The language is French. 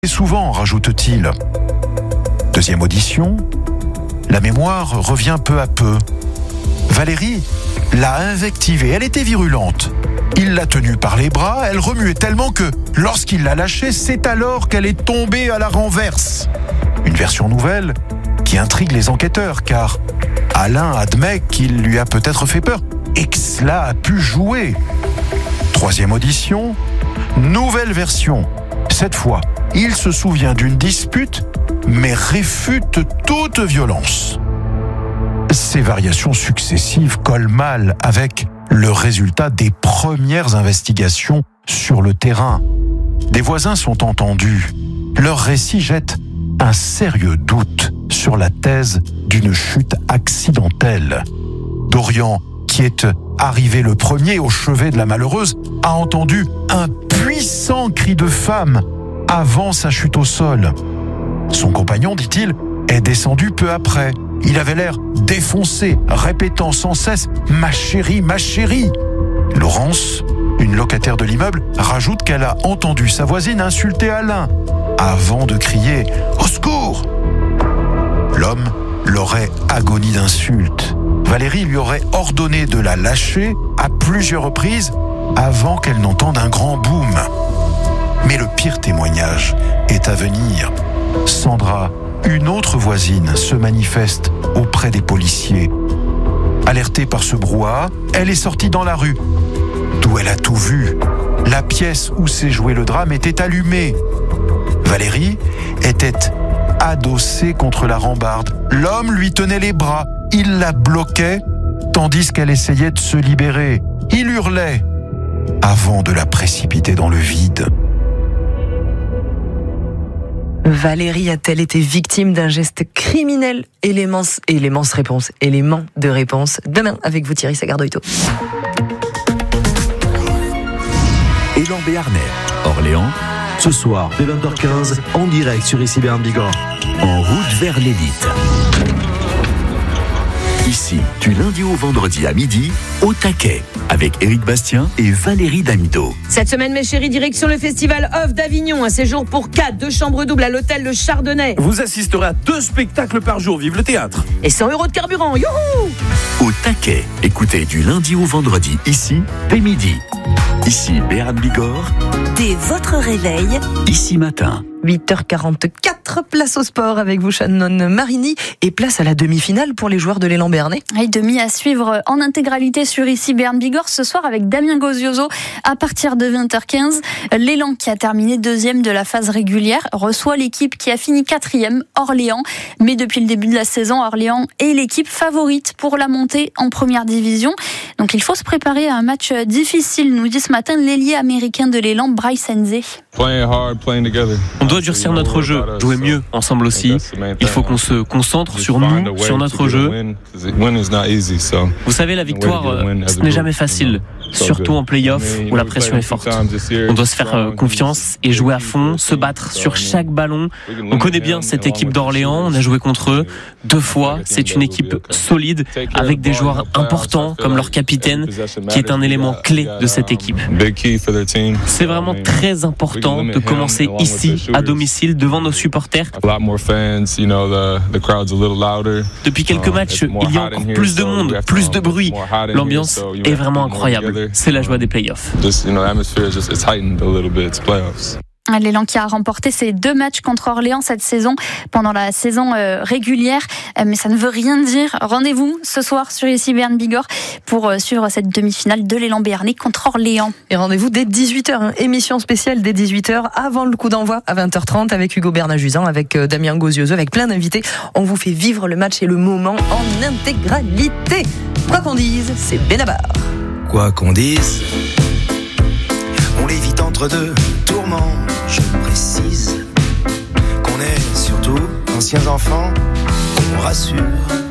Et souvent, rajoute-t-il. Deuxième audition, la mémoire revient peu à peu. Valérie l'a invectivée, elle était virulente. Il l'a tenue par les bras, elle remuait tellement que, lorsqu'il l'a lâchée, c'est alors qu'elle est tombée à la renverse. Une version nouvelle qui intrigue les enquêteurs, car Alain admet qu'il lui a peut-être fait peur et que cela a pu jouer. Troisième audition, nouvelle version. Cette fois, il se souvient d'une dispute, mais réfute toute violence. Ces variations successives collent mal avec le résultat des premières investigations sur le terrain. Des voisins sont entendus. Leur récit jette un sérieux doute sur la thèse d'une chute accidentelle. Dorian, qui est arrivé le premier au chevet de la malheureuse, a entendu un puissant cri de femme avant sa chute au sol. Son compagnon, dit-il, est descendu peu après. Il avait l'air défoncé, répétant sans cesse « Ma chérie, ma chérie !» Laurence, une locataire de l'immeuble, rajoute qu'elle a entendu sa voisine insulter Alain avant de crier « Au secours !» L'homme l'aurait agonie d'insultes. Valérie lui aurait ordonné de la lâcher à plusieurs reprises avant qu'elle n'entende un grand boom. Mais le pire témoignage est à venir. Sandra, une autre voisine, se manifeste auprès des policiers. Alertée par ce brouhaha, elle est sortie dans la rue, d'où elle a tout vu. La pièce où s'est joué le drame était allumée. Valérie était adossée contre la rambarde. L'homme lui tenait les bras. Il la bloquait, tandis qu'elle essayait de se libérer. Il hurlait, avant de la précipiter dans le vide. Valérie a-t-elle été victime d'un geste criminel ? Éléments de réponse. Demain, avec vous Thierry Sagardoito. Élan Béarnais, Orléans, ce soir, dès 20h15, en direct sur ICI Béarn Bigorre, en route vers l'élite. Ici, du lundi au vendredi à midi, au taquet, avec Éric Bastien et Valérie Damido. Cette semaine, mes chéris, direction le festival Off d'Avignon. Un séjour pour 4, 2 chambres doubles à l'hôtel Le Chardonnay. Vous assisterez à 2 spectacles par jour. Vive le théâtre. Et 100 € de carburant. Youhou! Au taquet, écoutez du lundi au vendredi, ici, dès midi. Ici, Béarn Bigorre. Dès votre réveil. Ici matin. 8h44, place au sport avec vous Shannon Marini et place à la demi-finale pour les joueurs de l'élan béarnais. Et demi à suivre en intégralité sur ICI Béarn Bigorre ce soir avec Damien Gozioso à partir de 20h15. L'élan qui a terminé 2e de la phase régulière reçoit l'équipe qui a fini 4e, Orléans. Mais depuis le début de la saison, Orléans est l'équipe favorite pour la montée en première division. Donc il faut se préparer à un match difficile, nous dit ce matin l'ailier américain de l'élan, Bryce Enze. On doit durcir notre jeu, jouer mieux ensemble aussi. Il faut qu'on se concentre sur nous, sur notre jeu. Vous savez, la victoire, ce n'est jamais facile, surtout en play-off où la pression est forte. On doit se faire confiance et jouer à fond, se battre sur chaque ballon. On connaît bien cette équipe d'Orléans, on a joué contre eux 2 fois. C'est une équipe solide avec des joueurs importants comme leur capitaine qui est un élément clé de cette équipe. C'est vraiment très important de commencer ici, à domicile, devant nos supporters. Depuis quelques matchs, il y a encore plus de monde, plus de bruit. L'ambiance est vraiment incroyable. C'est la joie des playoffs. L'élan qui a remporté ses 2 matchs contre Orléans cette saison, pendant la saison régulière, mais ça ne veut rien dire. Rendez-vous ce soir sur ICI Béarn Bigorre pour suivre cette demi-finale de l'élan béarnais contre Orléans. Et rendez-vous dès 18h, émission spéciale dès 18h, avant le coup d'envoi à 20h30 avec Hugo Bernard-Juzan, avec Damien Gozioso, avec plein d'invités. On vous fait vivre le match et le moment en intégralité. Quoi qu'on dise, c'est Benabar. Quoi qu'on dise, on l'évite entre 2 tourments. Je précise qu'on est surtout anciens enfants, on rassure.